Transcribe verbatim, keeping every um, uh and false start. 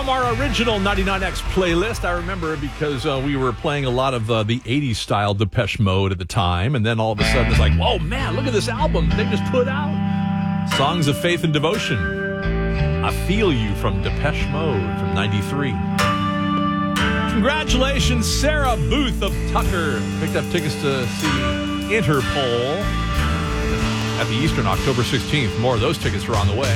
from our original ninety-nine X playlist. I remember it because uh, we were playing a lot of uh, the eighties style Depeche Mode at the time, and then all of a sudden it's like, whoa, man, look at this album they just put out. Songs of Faith and Devotion. I Feel You from Depeche Mode from ninety-three. Congratulations, Sarah Booth of Tucker. Picked up tickets to see Interpol at the Eastern October sixteenth. More of those tickets are on the way.